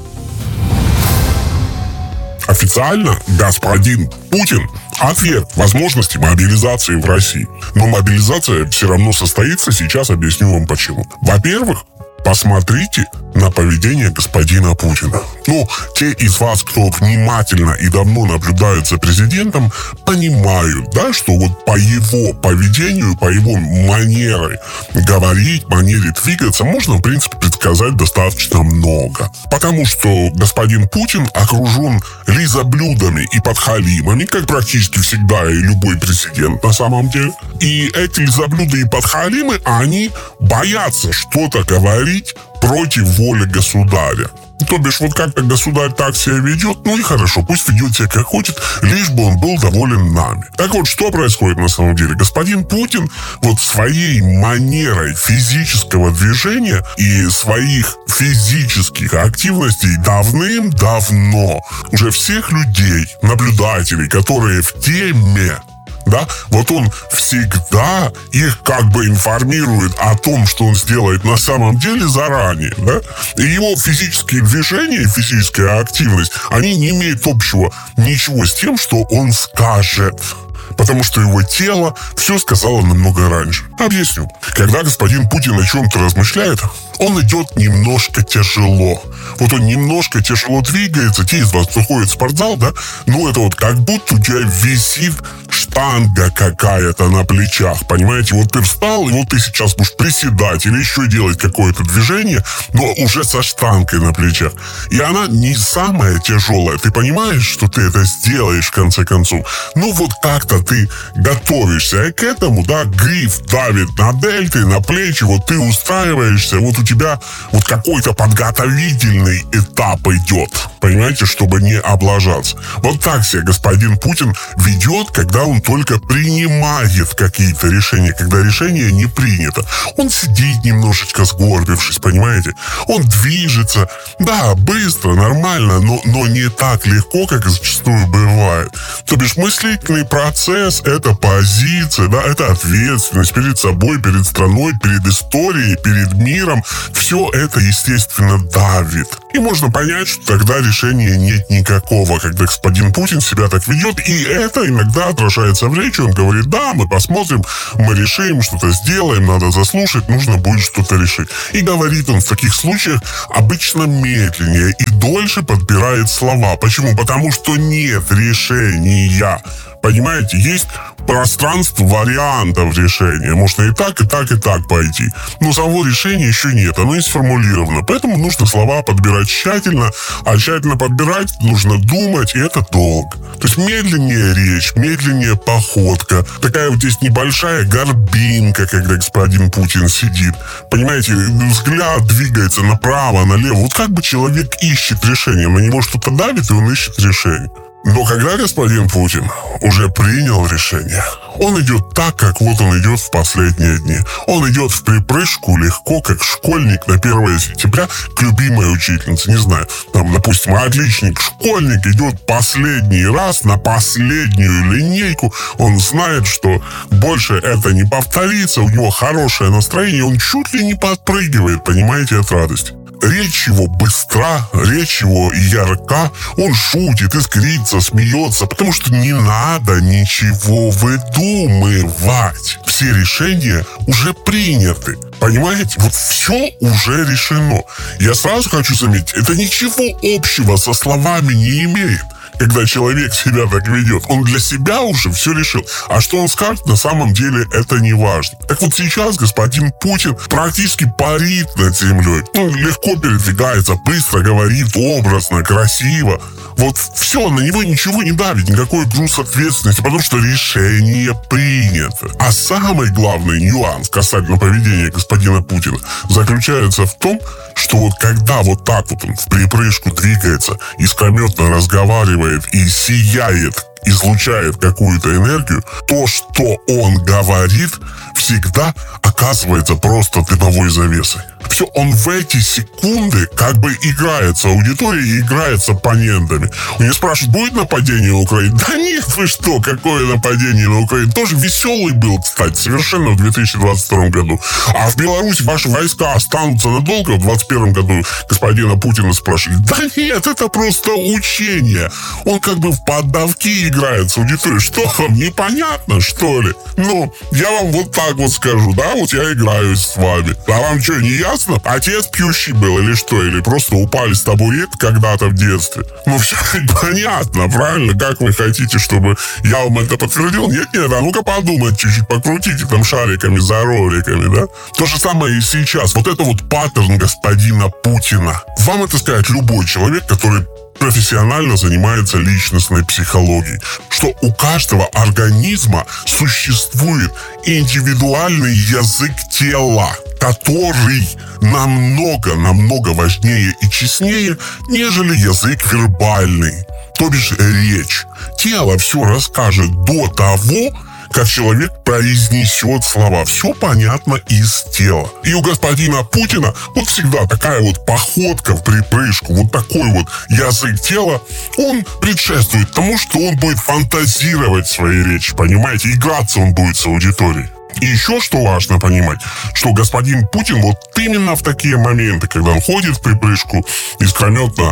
Официально господин Путин отверг возможности мобилизации в России. Но мобилизация все равно состоится, сейчас объясню вам почему. Во-первых, посмотрите на поведение господина Путина. Ну, те из вас, кто внимательно и давно наблюдают за президентом, понимают, да, что вот по его поведению, по его манере говорить, манере двигаться, можно, в принципе, предсказать достаточно много. Потому что господин Путин окружен лизоблюдами и подхалимами, как практически всегда и любой президент на самом деле. И эти лизоблюды и подхалимы, они боятся что-то говорить против воли государя. То бишь, вот как-то государь так себя ведет, ну и хорошо, пусть ведет себя как хочет, лишь бы он был доволен нами. Так вот, что происходит на самом деле? Господин Путин вот своей манерой физического движения и своих физических активностей давным-давно уже всех людей, наблюдателей, которые в теме, да, вот он всегда их как бы информирует о том, что он сделает на самом деле заранее, да, и его физические движения, физическая активность, они не имеют общего ничего с тем, что он скажет. Потому что его тело все сказало намного раньше. Объясню. Когда господин Путин о чем-то размышляет, он идет немножко тяжело. Вот он немножко тяжело двигается. Те из вас, кто ходит в спортзал, да, ну это вот как будто у тебя висит штанга какая-то на плечах, понимаете? Вот ты встал, и вот ты сейчас будешь приседать или еще делать какое-то движение, но уже со штангой на плечах. И она не самая тяжелая. Ты понимаешь, что ты это сделаешь в конце концов? Ну вот как-то ты готовишься к этому, да, гриф давит на дельты, на плечи, вот ты устраиваешься, вот у тебя вот какой-то подготовительный этап идет, понимаете, чтобы не облажаться. Вот так себя господин Путин ведет, когда он только принимает какие-то решения, когда решение не принято. Он сидит немножечко сгорбившись, понимаете? Он движется, да, быстро, нормально, но, но не так легко, как зачастую бывает. То бишь мыслительный процесс — это позиция, да, это ответственность перед собой, перед страной, перед историей, перед миром. Все это, естественно, давит. И можно понять, что тогда решения нет никакого, когда господин Путин себя так ведет, и это иногда отражается в речи. Он говорит: да, мы посмотрим, мы решим, что-то сделаем, надо заслушать, нужно будет что-то решить. И говорит он в таких случаях обычно медленнее и дольше подбирает слова. Почему? Потому что нет решения. Понимаете, есть пространство вариантов решения. Можно и так, и так, и так пойти. Но самого решения еще нет, оно не сформулировано. Поэтому нужно слова подбирать тщательно, а тщательно подбирать нужно думать, и это долго. То есть медленнее речь, медленнее походка. Такая вот здесь небольшая горбинка, когда господин Путин сидит. Понимаете, взгляд двигается направо, налево. Вот как бы человек ищет решение. На него что-то давит, и он ищет решение. Но когда господин Путин уже принял решение, он идет так, как вот он идет в последние дни. Он идет в припрыжку легко, как школьник на первое сентября к любимой учительнице. Не знаю, там, допустим, отличник, школьник идет последний раз на последнюю линейку. Он знает, что больше это не повторится, у него хорошее настроение, он чуть ли не подпрыгивает, понимаете, от радости. Речь его быстра, речь его ярка, он шутит, искрится, смеется, потому что не надо ничего выдумывать. Все решения уже приняты. Понимаете? Вот все уже решено. Я сразу хочу заметить, это ничего общего со словами не имеет. Когда человек себя так ведет, он для себя уже все решил. А что он скажет, на самом деле это не важно. Так вот сейчас господин Путин практически парит над землей. Ну, легко передвигается, быстро говорит, образно, красиво. Вот все, на него ничего не давит, никакой груз ответственности, потому что решение принято. А самый главный нюанс касательно поведения господина Путина заключается в том, что вот когда вот так вот он в припрыжку двигается, искрометно разговаривает и сияет, излучает какую-то энергию, то, что он говорит, всегда оказывается просто дымовой завесой. Все, он в эти секунды как бы играет с аудиторией, играет с оппонентами. У него спрашивают, будет нападение на Украину? Да нет, вы что, какое нападение на Украину? Тоже веселый был, кстати, совершенно в две тысячи двадцать втором году. А в Беларуси ваши войска останутся надолго? В двадцать первом году господина Путина спрашивали. Да нет, это просто учение. Он как бы в поддавки играет с аудиторией. Что вам, непонятно, что ли? Ну, я вам вот так вот скажу, да, вот я играю с вами. А вам что, не ясно? Отец пьющий был или что? Или просто упали с табурет когда-то в детстве? Ну, все понятно, правильно? Как вы хотите, чтобы я вам это подтвердил? Нет-нет, а ну-ка подумайте чуть-чуть, покрутите там шариками за роликами, да? То же самое и сейчас. Вот это вот паттерн господина Путина. Вам это сказать любой человек, который профессионально занимается личностной психологией, что у каждого организма существует индивидуальный язык тела, который намного-намного важнее и честнее, нежели язык вербальный, то бишь речь. Тело все расскажет до того, как человек произнесет слова. Все понятно из тела. И у господина Путина вот всегда такая вот походка в припрыжку, вот такой вот язык тела, он предшествует тому, что он будет фантазировать свои речи, понимаете? Играться он будет с аудиторией. И еще что важно понимать, что господин Путин вот именно в такие моменты, когда он ходит в припрыжку, искрометно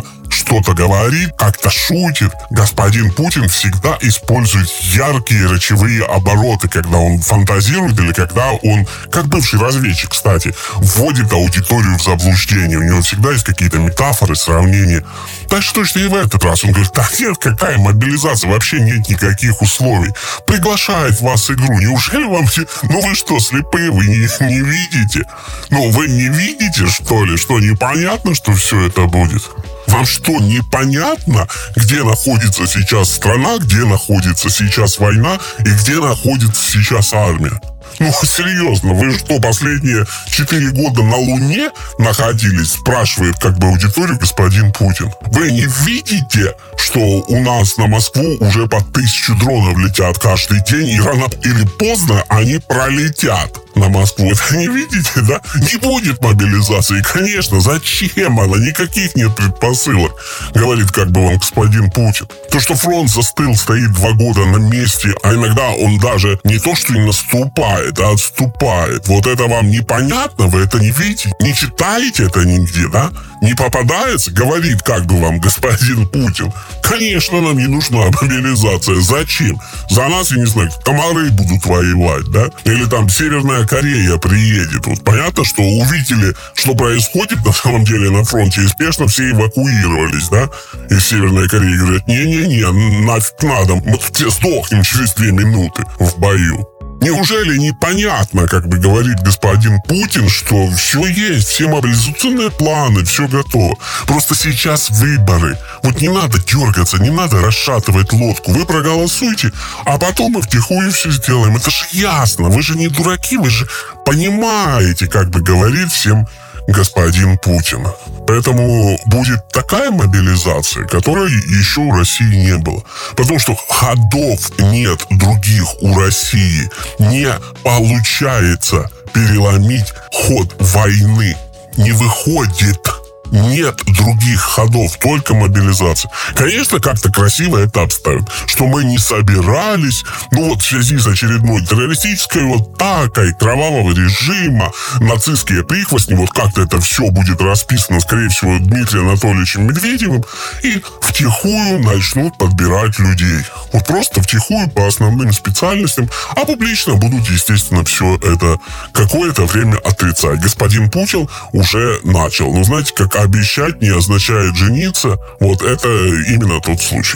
кто-то говорит, как-то шутит, господин Путин всегда использует яркие речевые обороты, когда он фантазирует или когда он, как бывший разведчик, кстати, вводит аудиторию в заблуждение. У него всегда есть какие-то метафоры, сравнения. Так что точно и в этот раз он говорит: так нет, какая мобилизация, вообще нет никаких условий. Приглашает вас в игру. Неужели вам все... Ну вы что, слепые, вы не, не видите? Ну вы не видите, что ли? Что, непонятно, что все это будет? Вам что, непонятно, где находится сейчас страна, где находится сейчас война и где находится сейчас армия? Ну, серьезно, вы что, последние четыре года на Луне находились? Спрашивает как бы аудиторию господин Путин. Вы не видите, что у нас на Москву уже по тысяче дронов летят каждый день, и рано или поздно они пролетят на Москву? Это не видите, да? Не будет мобилизации. Конечно, зачем она? Никаких нет предпосылок, говорит как бы вам господин Путин. То, что фронт застыл, стоит два года на месте, а иногда он даже не то, что и наступает, а отступает. Вот это вам непонятно? Вы это не видите? Не читаете это нигде, да? Не попадается? Говорит как бы вам господин Путин. Конечно, нам не нужна мобилизация. Зачем? За нас, я не знаю, комары будут воевать, да? Или там Северная Корея приедет. Вот понятно, что увидели, что происходит на самом деле на фронте, и спешно все эвакуировались, да? Из Северной Кореи говорят: не-не-не, нафиг надо, мы все сдохнем через две минуты в бою. Неужели непонятно, как бы говорит господин Путин, что все есть, все мобилизационные планы, все готово. Просто сейчас выборы. Вот не надо дергаться, не надо расшатывать лодку. Вы проголосуйте, а потом мы втихую все сделаем. Это же ясно. Вы же не дураки, вы же понимаете, как бы говорит всем господин Путин. Поэтому будет такая мобилизация, которой еще у России не было. Потому что ходов нет других у России. Не получается переломить ход войны. Не выходит. Нет других ходов, только мобилизация. Конечно, как-то красиво это обставят, что мы не собирались, ну вот в связи с очередной террористической вот атакой кровавого режима, нацистские прихвостни, вот как-то это все будет расписано, скорее всего, Дмитрием Анатольевичем Медведевым, и втихую начнут подбирать людей. Вот просто втихую по основным специальностям, а публично будут, естественно, все это какое-то время отрицать. Господин Путин уже начал. Ну, знаете, как обещать не означает жениться. Вот это именно тот случай.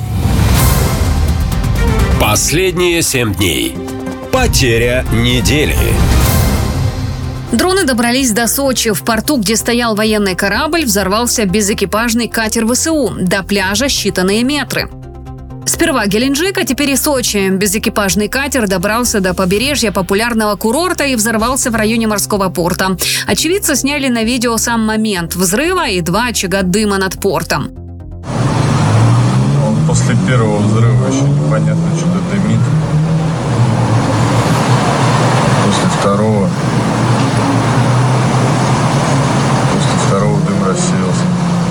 Последние семь дней. Потеря недели. Дроны добрались до Сочи. В порту, где стоял военный корабль, взорвался безэкипажный катер ВСУ. До пляжа считанные метры. Сперва Геленджик, а теперь и Сочи. Безэкипажный катер добрался до побережья популярного курорта и взорвался в районе морского порта. Очевидцы сняли на видео сам момент взрыва и два очага дыма над портом. После первого взрыва еще непонятно, что-то дымит. После второго... После второго дым рассеялся.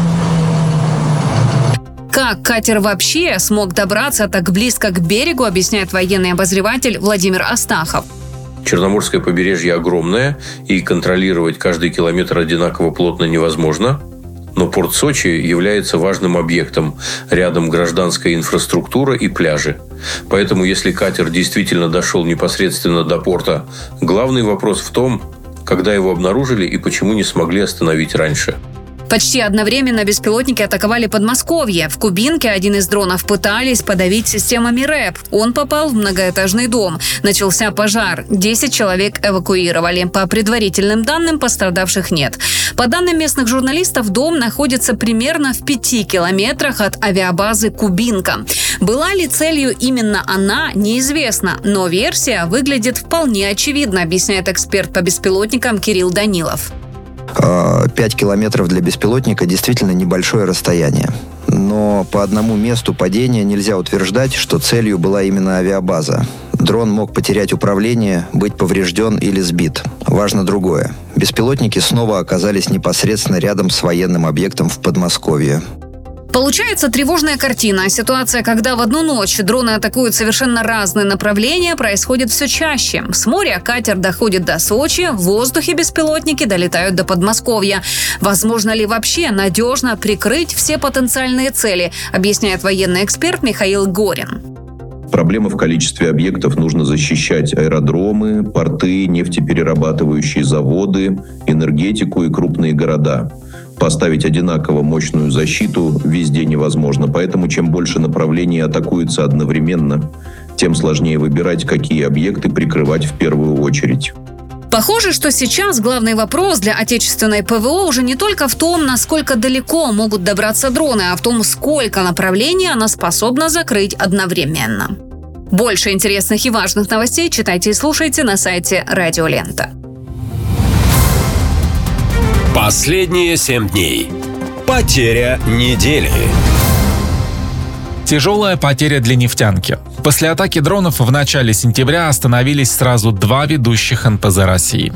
Как катер вообще смог добраться так близко к берегу, объясняет военный обозреватель Владимир Астахов. Черноморское побережье огромное, и контролировать каждый километр одинаково плотно невозможно. Но порт Сочи является важным объектом. Рядом гражданская инфраструктура и пляжи. Поэтому, если катер действительно дошел непосредственно до порта, главный вопрос в том, когда его обнаружили и почему не смогли остановить раньше. Почти одновременно беспилотники атаковали Подмосковье. В Кубинке один из дронов пытались подавить системами РЭП. Он попал в многоэтажный дом. Начался пожар. Десять человек эвакуировали. По предварительным данным, пострадавших нет. По данным местных журналистов, дом находится примерно в пяти километрах от авиабазы Кубинка. Была ли целью именно она, неизвестно. Но версия выглядит вполне очевидно, объясняет эксперт по беспилотникам Кирилл Данилов. пять километров для беспилотника действительно небольшое расстояние. Но по одному месту падения нельзя утверждать, что целью была именно авиабаза. Дрон мог потерять управление, быть поврежден или сбит. Важно другое. Беспилотники снова оказались непосредственно рядом с военным объектом в Подмосковье. Получается тревожная картина. Ситуация, когда в одну ночь дроны атакуют совершенно разные направления, происходит все чаще. С моря катер доходит до Сочи, в воздухе беспилотники долетают до Подмосковья. Возможно ли вообще надежно прикрыть все потенциальные цели, объясняет военный эксперт Михаил Горин. Проблема в количестве объектов. Нужно защищать аэродромы, порты, нефтеперерабатывающие заводы, энергетику и крупные города. Поставить одинаково мощную защиту везде невозможно. Поэтому чем больше направлений атакуется одновременно, тем сложнее выбирать, какие объекты прикрывать в первую очередь. Похоже, что сейчас главный вопрос для отечественной ПВО уже не только в том, насколько далеко могут добраться дроны, а в том, сколько направлений она способна закрыть одновременно. Больше интересных и важных новостей читайте и слушайте на сайте Радио Лента. Последние семь дней. Потеря недели. Тяжелая потеря для нефтянки. После атаки дронов в начале сентября остановились сразу два ведущих эн пэ зэ России.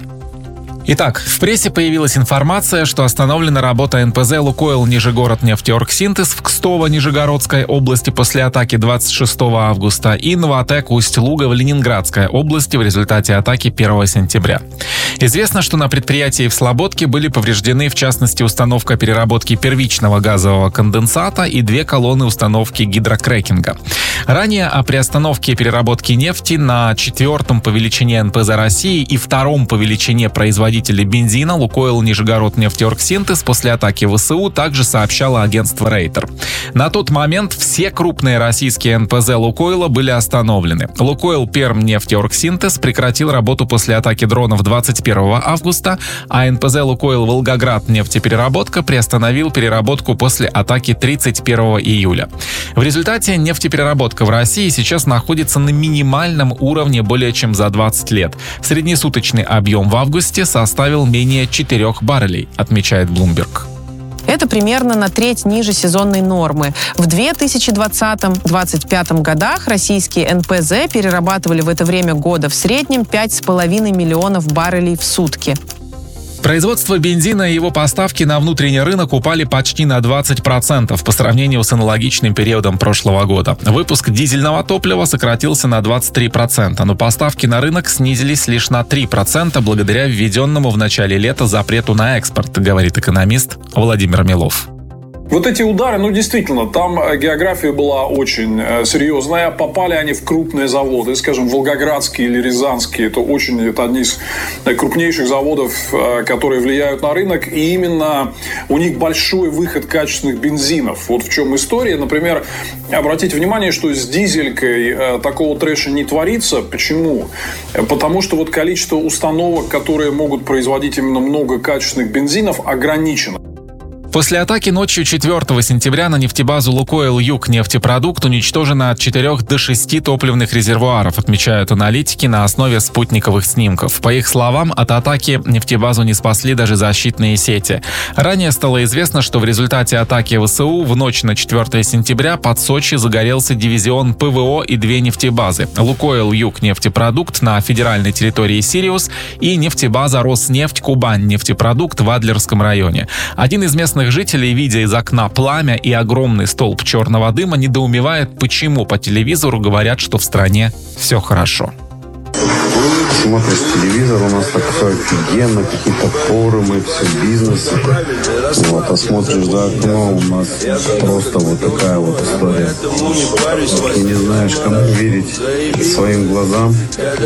Итак, в прессе появилась информация, что остановлена работа эн пэ зэ «Лукойл Нижегород-Нефтеоргсинтез» в Кстово Нижегородской области после атаки двадцать шестого августа и «Новатэк» Усть-Луга в Ленинградской области в результате атаки первого сентября. Известно, что на предприятии в Слободке были повреждены, в частности, установка переработки первичного газового конденсата и две колонны установки гидрокрекинга. Ранее о приостановке переработки нефти на четвертом по величине эн пэ зэ России и втором по величине производителя бензина «Лукойл Нижегород-Нефтеоргсинтез» после атаки вэ эс у также сообщало агентство Рейтер. На тот момент все крупные российские эн пэ зэ «Лукойла» были остановлены. «Лукойл Пермнефтеоргсинтез» прекратил работу после атаки дронов двадцать первого августа, а эн пэ зэ «Лукойл Волгоград Нефтепереработка» приостановил переработку после атаки тридцать первого июля. В результате нефтепереработка в России сейчас находится на минимальном уровне более чем за двадцать лет. Среднесуточный объем в августе составил менее четырех баррелей, отмечает Bloomberg. Это примерно на треть ниже сезонной нормы. В две тысячи двадцатом — две тысячи двадцать пятом годах российские эн пэ зэ перерабатывали в это время года в среднем пять с половиной миллионов баррелей в сутки. Производство бензина и его поставки на внутренний рынок упали почти на двадцать процентов по сравнению с аналогичным периодом прошлого года. Выпуск дизельного топлива сократился на двадцать три процента, но поставки на рынок снизились лишь на три процента благодаря введенному в начале лета запрету на экспорт, говорит экономист Владимир Милов. Вот эти удары, ну действительно, там география была очень серьезная. Попали они в крупные заводы, скажем, волгоградские или рязанские. Это очень, это одни из крупнейших заводов, которые влияют на рынок. И именно у них большой выход качественных бензинов. Вот в чем история. Например, обратите внимание, что с дизелькой такого трэша не творится. Почему? Потому что вот количество установок, которые могут производить именно много качественных бензинов, ограничено. После атаки ночью четвертого сентября на нефтебазу «Лукойл Юг Нефтепродукт» уничтожено от четырёх до шести топливных резервуаров, отмечают аналитики на основе спутниковых снимков. По их словам, от атаки нефтебазу не спасли даже защитные сети. Ранее стало известно, что в результате атаки вэ эс у в ночь на четвёртое сентября под Сочи загорелся дивизион пэ вэ о и две нефтебазы – «Лукойл Юг Нефтепродукт» на федеральной территории Сириус и нефтебаза «Роснефть Кубань Нефтепродукт» в Адлерском районе. Один из местных жителей, видя из окна пламя и огромный столб черного дыма, недоумевает, почему по телевизору говорят, что в стране все хорошо. Смотришь телевизор, у нас так все офигенно, какие-то форумы, все бизнес. Вот, а смотришь за окно, у нас просто вот такая вот история. Ты не знаешь, кому верить, своим глазам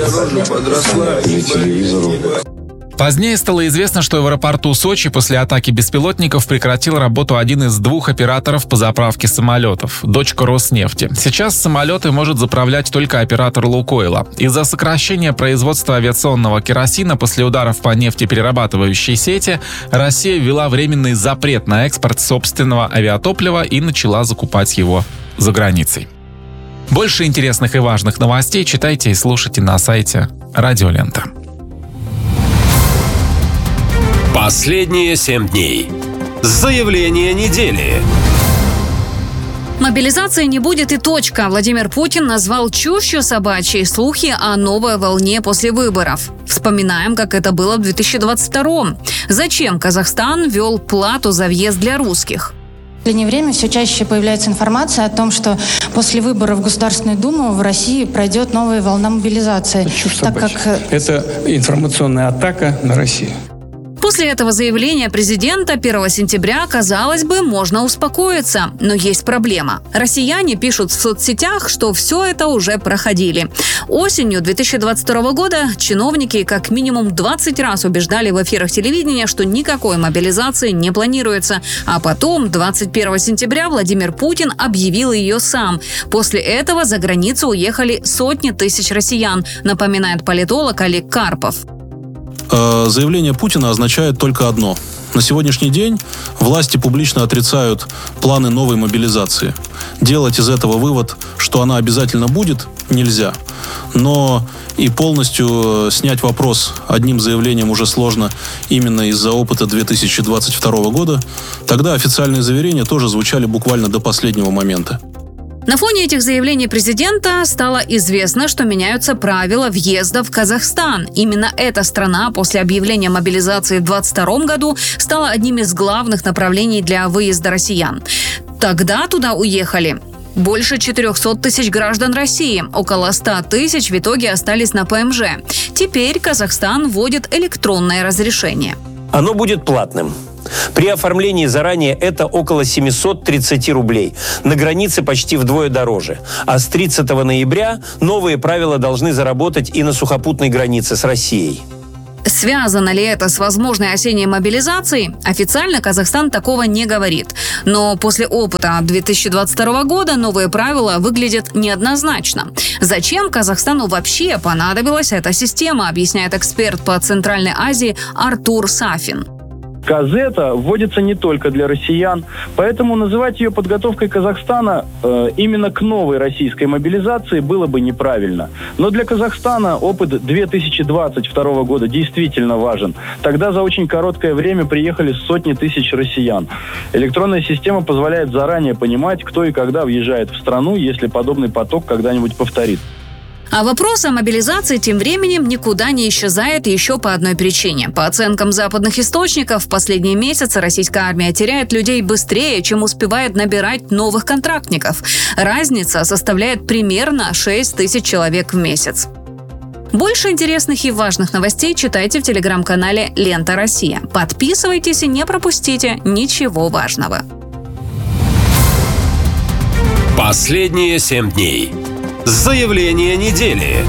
или телевизору. Позднее стало известно, что в аэропорту Сочи после атаки беспилотников прекратил работу один из двух операторов по заправке самолетов – дочка Роснефти. Сейчас самолеты может заправлять только оператор «Лукойла». Из-за сокращения производства авиационного керосина после ударов по нефтеперерабатывающей сети Россия ввела временный запрет на экспорт собственного авиатоплива и начала закупать его за границей. Больше интересных и важных новостей читайте и слушайте на сайте Радио Лента. Последние семь дней. Заявление недели. Мобилизации не будет и точка. Владимир Путин назвал чушью собачьей слухи о новой волне после выборов. Вспоминаем, как это было в две тысячи двадцать втором. Зачем Казахстан ввел плату за въезд для русских? последнее время все чаще появляется информация о том, что после выборов в Государственную Думу в России пройдет новая волна мобилизации. Это чушь так как... Это информационная атака на Россию. После этого заявления президента первого сентября, казалось бы, можно успокоиться. Но есть проблема. Россияне пишут в соцсетях, что все это уже проходили. Осенью две тысячи двадцать второго года чиновники как минимум двадцать раз убеждали в эфирах телевидения, что никакой мобилизации не планируется. А потом, двадцать первого сентября, Владимир Путин объявил ее сам. После этого за границу уехали сотни тысяч россиян, напоминает политолог Олег Карпов. Заявление Путина означает только одно. На сегодняшний день власти публично отрицают планы новой мобилизации. Делать из этого вывод, что она обязательно будет, нельзя. Но и полностью снять вопрос одним заявлением уже сложно именно из-за опыта две тысячи двадцать второго года. Тогда официальные заверения тоже звучали буквально до последнего момента. На фоне этих заявлений президента стало известно, что меняются правила въезда в Казахстан. Именно эта страна после объявления мобилизации в двадцать втором году стала одним из главных направлений для выезда россиян. Тогда туда уехали больше четырехсот тысяч граждан России. Около ста тысяч в итоге остались на ПМЖ. Теперь Казахстан вводит электронное разрешение. Оно будет платным. При оформлении заранее это около семьсот тридцать рублей. На границе почти вдвое дороже. А с тридцатого ноября новые правила должны заработать и на сухопутной границе с Россией. Связано ли это с возможной осенней мобилизацией? Официально Казахстан такого не говорит. Но после опыта две тысячи двадцать второго года новые правила выглядят неоднозначно. Зачем Казахстану вообще понадобилась эта система, объясняет эксперт по Центральной Азии Артур Сафин. Казета вводится не только для россиян, поэтому называть ее подготовкой Казахстана э, именно к новой российской мобилизации было бы неправильно. Но для Казахстана опыт две тысячи двадцать второго года действительно важен. Тогда за очень короткое время приехали сотни тысяч россиян. Электронная система позволяет заранее понимать, кто и когда въезжает в страну, если подобный поток когда-нибудь повторится. А вопрос о мобилизации тем временем никуда не исчезает еще по одной причине. По оценкам западных источников, в последние месяцы российская армия теряет людей быстрее, чем успевает набирать новых контрактников. Разница составляет примерно шесть тысяч человек в месяц. Больше интересных и важных новостей читайте в телеграм-канале «Лента Россия». Подписывайтесь и не пропустите ничего важного. Последние семь дней. Заявление недели.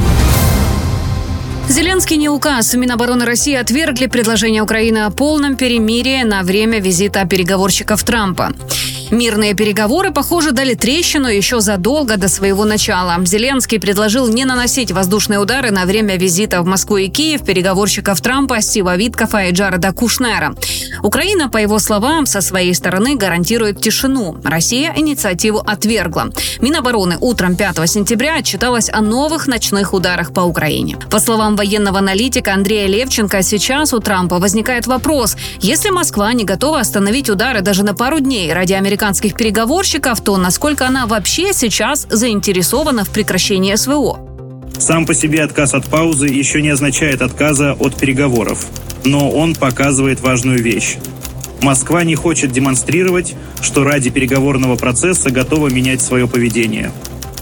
Зеленский не указ. Минобороны России отвергли предложение Украины о полном перемирии на время визита переговорщиков Трампа. Мирные переговоры, похоже, дали трещину еще задолго до своего начала. Зеленский предложил не наносить воздушные удары на время визита в Москву и Киев переговорщиков Трампа Стива Виткофа и Джареда Кушнера. Украина, по его словам, со своей стороны гарантирует тишину. Россия инициативу отвергла. Минобороны утром пятого сентября отчиталась о новых ночных ударах по Украине. По словам военного аналитика Андрея Левченко, сейчас у Трампа возникает вопрос: если Москва не готова остановить удары даже на пару дней ради американских американских переговорщиков, то насколько она вообще сейчас заинтересована в прекращении СВО? Сам по себе отказ от паузы еще не означает отказа от переговоров. Но он показывает важную вещь. Москва не хочет демонстрировать, что ради переговорного процесса готова менять свое поведение.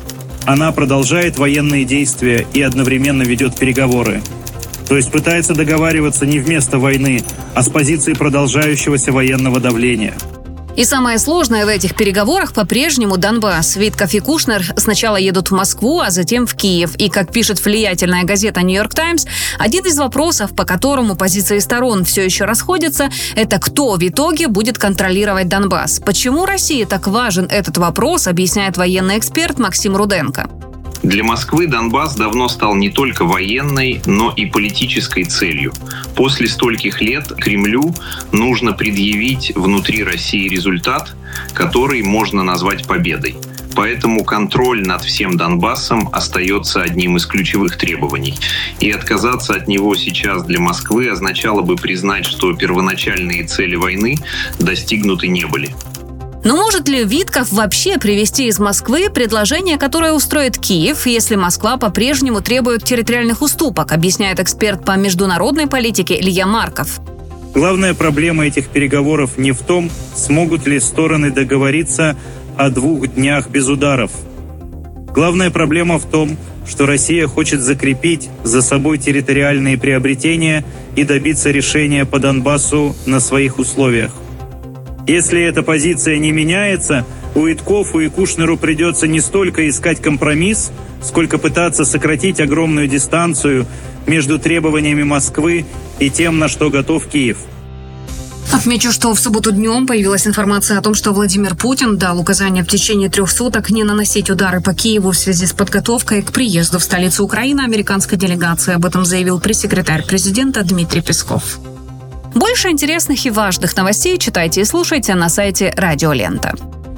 Она продолжает военные действия и одновременно ведет переговоры. То есть пытается договариваться не вместо войны, а с позиции продолжающегося военного давления. И самое сложное в этих переговорах по-прежнему Донбасс. Виткоф и Кушнер сначала едут в Москву, а затем в Киев. И, как пишет влиятельная газета «Нью-Йорк Таймс», один из вопросов, по которому позиции сторон все еще расходятся, это кто в итоге будет контролировать Донбасс. Почему России так важен этот вопрос, объясняет военный эксперт Максим Руденко. Для Москвы Донбасс давно стал не только военной, но и политической целью. После стольких лет Кремлю нужно предъявить внутри России результат, который можно назвать победой. Поэтому контроль над всем Донбассом остается одним из ключевых требований. И отказаться от него сейчас для Москвы означало бы признать, что первоначальные цели войны достигнуты не были. Но может ли Виткоф вообще привезти из Москвы предложение, которое устроит Киев, если Москва по-прежнему требует территориальных уступок, объясняет эксперт по международной политике Илья Марков. Главная проблема этих переговоров не в том, смогут ли стороны договориться о двух днях без ударов. Главная проблема в том, что Россия хочет закрепить за собой территориальные приобретения и добиться решения по Донбассу на своих условиях. Если эта позиция не меняется, Уиткофу и Кушнеру придется не столько искать компромисс, сколько пытаться сократить огромную дистанцию между требованиями Москвы и тем, на что готов Киев. Отмечу, что в субботу днем появилась информация о том, что Владимир Путин дал указание в течение трех суток не наносить удары по Киеву в связи с подготовкой к приезду в столицу Украины американской делегации. Об этом заявил пресс-секретарь президента Дмитрий Песков. Больше интересных и важных новостей читайте и слушайте на сайте Радио Лента.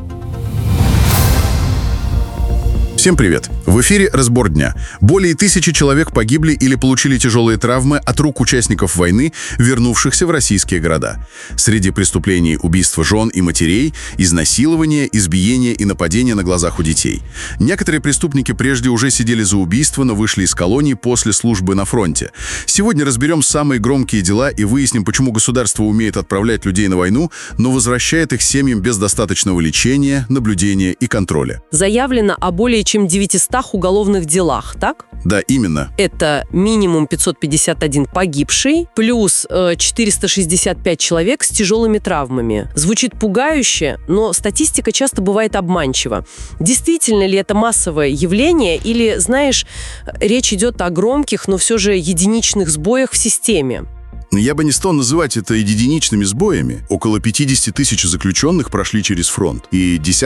Всем привет! В эфире «Разбор дня». Более тысячи человек погибли или получили тяжелые травмы от рук участников войны, вернувшихся в российские города. Среди преступлений убийства жен и матерей, изнасилования, избиения и нападения на глазах у детей. Некоторые преступники прежде уже сидели за убийство, но вышли из колоний после службы на фронте. Сегодня разберем самые громкие дела и выясним, почему государство умеет отправлять людей на войну, но возвращает их семьям без достаточного лечения, наблюдения и контроля. Заявлено о более чем девятистах уголовных делах, так? Да, именно. Это минимум пятьсот пятьдесят один погибший, плюс э, четыреста шестьдесят пять человек с тяжелыми травмами. Звучит пугающе, но статистика часто бывает обманчива. Действительно ли это массовое явление или, знаешь, речь идет о громких, но все же единичных сбоях в системе? Я бы не стал называть это единичными сбоями. Около пятьдесят тысяч заключенных прошли через фронт, и десятки